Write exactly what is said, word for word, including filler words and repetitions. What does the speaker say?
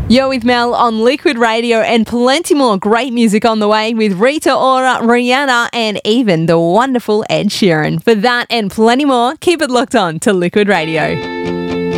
You're with Mel on Liquid Radio, and plenty more great music on the way with Rita Ora, Rihanna, and even the wonderful Ed Sheeran. For that and plenty more, keep it locked on to Liquid Radio.